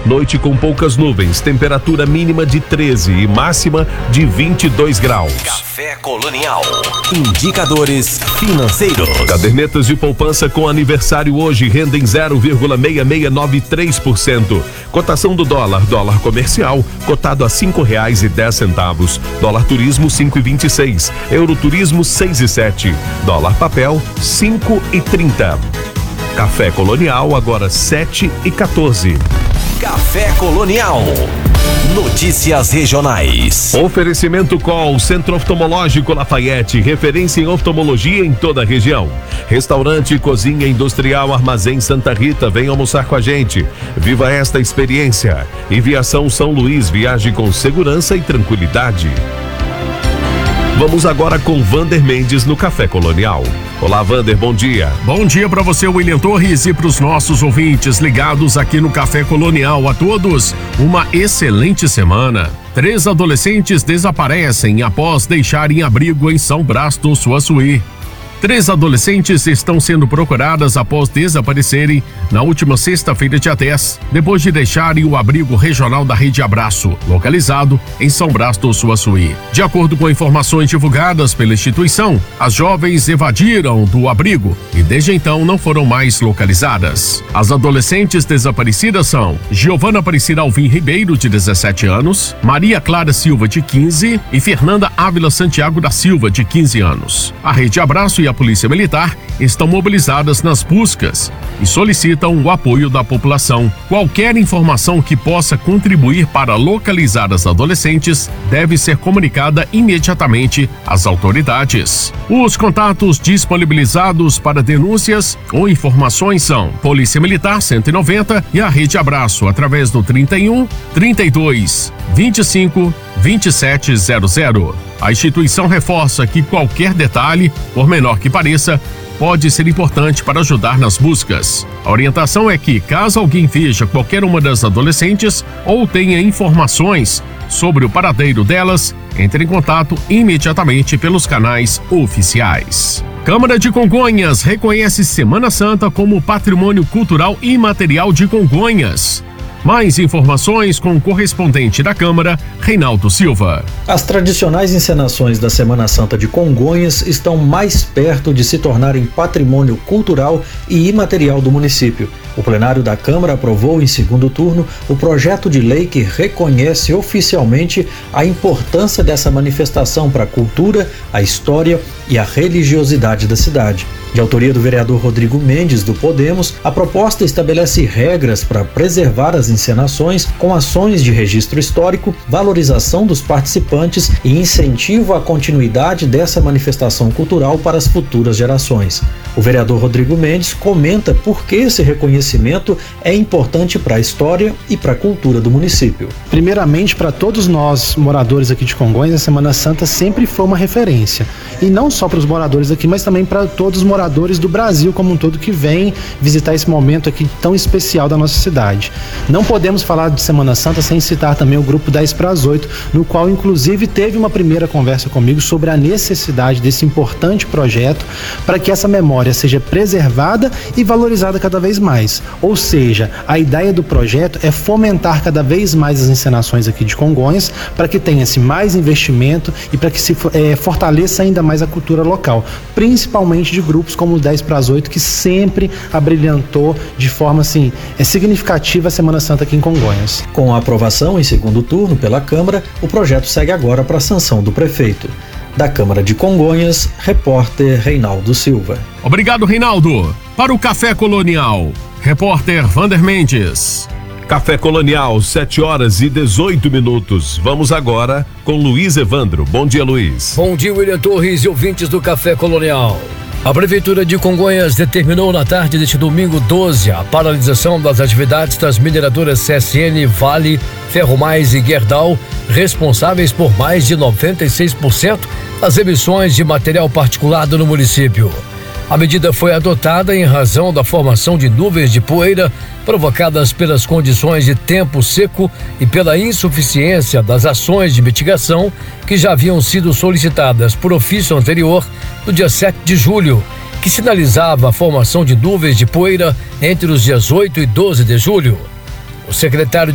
Noite com poucas nuvens, temperatura mínima de 13 e máxima de 22 graus. Café Colonial. Indicadores financeiros. Cadernetas de poupança com aniversário hoje rendem 0,6693%. Cotação do dólar comercial, cotado a R$5,10. Dólar turismo 5,26. Euro turismo 6,07. Dólar papel 5,30. Café Colonial agora 7,14. Café Colonial. Notícias regionais. Oferecimento Col, Centro Oftalmológico Lafayette, referência em oftalmologia em toda a região. Restaurante Cozinha Industrial Armazém Santa Rita, vem almoçar com a gente. Viva esta experiência. E Viação São Luís, viaje com segurança e tranquilidade. Vamos agora com Vander Mendes no Café Colonial. Olá, Vander, bom dia. Bom dia para você, William Torres, e para os nossos ouvintes ligados aqui no Café Colonial. A todos, uma excelente semana. 3 adolescentes desaparecem após deixarem abrigo em São Brás do Suaçuí. 3 adolescentes estão sendo procuradas após desaparecerem na última sexta-feira, dia 10, depois de deixarem o abrigo regional da Rede Abraço, localizado em São Brás do Suaçuí. De acordo com informações divulgadas pela instituição, as jovens evadiram do abrigo e desde então não foram mais localizadas. As adolescentes desaparecidas são Giovana Aparecida Alvim Ribeiro, de 17 anos, Maria Clara Silva, de 15 e Fernanda Ávila Santiago da Silva, de 15 anos. A Rede Abraço e a Polícia Militar estão mobilizadas nas buscas e solicitam o apoio da população. Qualquer informação que possa contribuir para localizar as adolescentes deve ser comunicada imediatamente às autoridades. Os contatos disponibilizados para denúncias ou informações são Polícia Militar 190 e a Rede Abraço através do 31 32 25 2700. A instituição reforça que qualquer detalhe, por menor que pareça, pode ser importante para ajudar nas buscas. A orientação é que, caso alguém veja qualquer uma das adolescentes ou tenha informações sobre o paradeiro delas, entre em contato imediatamente pelos canais oficiais. Câmara de Congonhas reconhece Semana Santa como Patrimônio Cultural Imaterial de Congonhas. Mais informações com o correspondente da Câmara, Reinaldo Silva. As tradicionais encenações da Semana Santa de Congonhas estão mais perto de se tornarem patrimônio cultural e imaterial do município. O plenário da Câmara aprovou em segundo turno o projeto de lei que reconhece oficialmente a importância dessa manifestação para a cultura, a história e a religiosidade da cidade. De autoria do vereador Rodrigo Mendes, do Podemos, a proposta estabelece regras para preservar as encenações com ações de registro histórico, valorização dos participantes e incentivo à continuidade dessa manifestação cultural para as futuras gerações. O vereador Rodrigo Mendes comenta por que esse reconhecimento é importante para a história e para a cultura do município. Primeiramente, para todos nós moradores aqui de Congonhas, a Semana Santa sempre foi uma referência. E não só para os moradores aqui, mas também para todos os moradores do Brasil como um todo que vêm visitar esse momento aqui tão especial da nossa cidade. Não podemos falar de Semana Santa sem citar também o grupo 10 para as 8, no qual inclusive teve uma primeira conversa comigo sobre a necessidade desse importante projeto para que essa memória seja preservada e valorizada cada vez mais. Ou seja, a ideia do projeto é fomentar cada vez mais as encenações aqui de Congonhas para que tenha-se mais investimento e para que se fortaleça ainda mais a cultura local, principalmente de grupos como o 10 para as 8, que sempre abrilhantou de forma significativa a Semana Santa aqui em Congonhas. Com a aprovação em segundo turno pela Câmara, o projeto segue agora para a sanção do prefeito. Da Câmara de Congonhas, repórter Reinaldo Silva. Obrigado, Reinaldo. Para o Café Colonial, repórter Vander Mendes. Café Colonial, 7h18. Vamos agora com Luiz Evandro. Bom dia, Luiz. Bom dia, William Torres e ouvintes do Café Colonial. A Prefeitura de Congonhas determinou na tarde deste domingo 12 a paralisação das atividades das mineradoras CSN, Vale, Ferromais e Gerdau, responsáveis por mais de 96% das emissões de material particulado no município. A medida foi adotada em razão da formação de nuvens de poeira provocadas pelas condições de tempo seco e pela insuficiência das ações de mitigação que já haviam sido solicitadas por ofício anterior no dia 7 de julho, que sinalizava a formação de nuvens de poeira entre os dias 8 e 12 de julho. O secretário